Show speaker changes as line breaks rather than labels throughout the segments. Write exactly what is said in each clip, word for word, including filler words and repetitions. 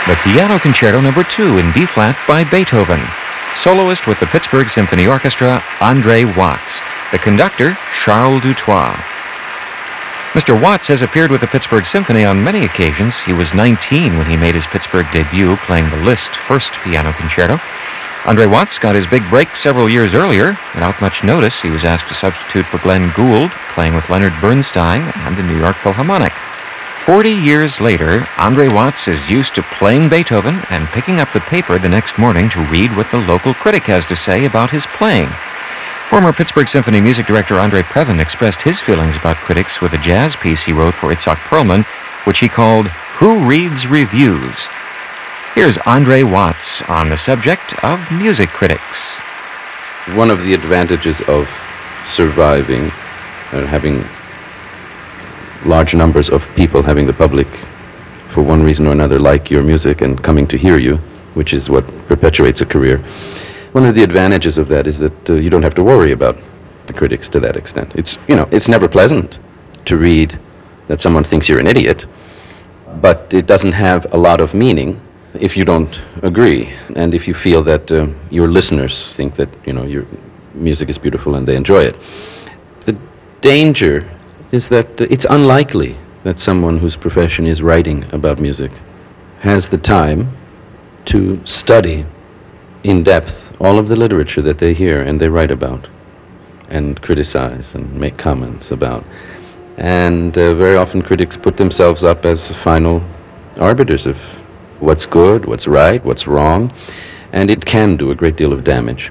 the Piano Concerto Number two in B-flat by Beethoven. Soloist with the Pittsburgh Symphony Orchestra, Andre Watts. The conductor, Charles Dutoit. Mister Watts has appeared with the Pittsburgh Symphony on many occasions. He was nineteen when he made his Pittsburgh debut playing the Liszt First Piano Concerto. Andre Watts got his big break several years earlier. Without much notice, he was asked to substitute for Glenn Gould, playing with Leonard Bernstein and the New York Philharmonic. Forty years later, Andre Watts is used to playing Beethoven and picking up the paper the next morning to read what the local critic has to say about his playing. Former Pittsburgh Symphony music director Andre Previn expressed his feelings about critics with a jazz piece he wrote for Itzhak Perlman, which he called Who Reads Reviews? Here's Andre Watts on the subject of music critics.
One of the advantages of surviving and having large numbers of people, having the public, for one reason or another, like your music and coming to hear you, which is what perpetuates a career. One of the advantages of that is that uh, you don't have to worry about the critics to that extent. It's, you know, it's never pleasant to read that someone thinks you're an idiot, but it doesn't have a lot of meaning if you don't agree, and if you feel that uh, your listeners think that, you know, your music is beautiful and they enjoy it. The danger is that uh, it's unlikely that someone whose profession is writing about music has the time to study in depth all of the literature that they hear and they write about and criticize and make comments about. And uh, very often critics put themselves up as final arbiters of what's good, what's right, what's wrong, and it can do a great deal of damage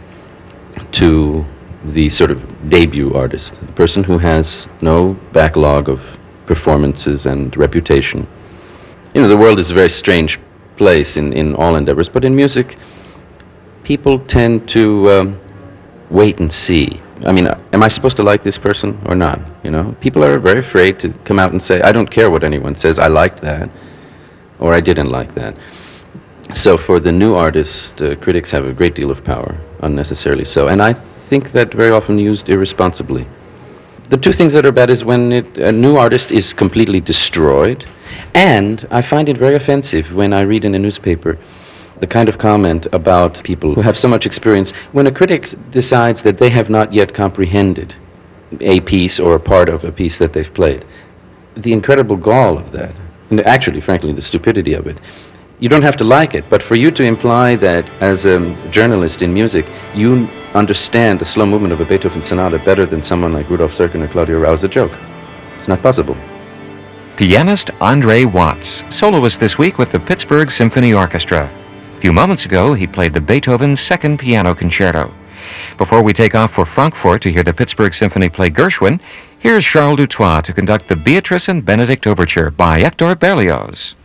to the sort of debut artist, the person who has no backlog of performances and reputation. You know, the world is a very strange place in, in all endeavors, but in music, people tend to um, wait and see. I mean, am I supposed to like this person or not? You know, people are very afraid to come out and say, I don't care what anyone says, I liked that, or I didn't like that. So for the new artist, uh, critics have a great deal of power, unnecessarily so, and I think that very often used irresponsibly. The two things that are bad is when it, a new artist is completely destroyed, and I find it very offensive when I read in a newspaper the kind of comment about people who have so much experience when a critic decides that they have not yet comprehended a piece or a part of a piece that they've played. The incredible gall of that, and actually, frankly, the stupidity of it. You don't have to like it, but for you to imply that as a journalist in music, you understand the slow movement of a Beethoven sonata better than someone like Rudolf Serkin or Claudio Rau is a joke. It's not possible.
Pianist Andre Watts, soloist this week with the Pittsburgh Symphony Orchestra. A few moments ago, he played the Beethoven Second Piano Concerto. Before we take off for Frankfurt to hear the Pittsburgh Symphony play Gershwin, here's Charles Dutoit to conduct the Beatrice and Benedict Overture by Hector Berlioz.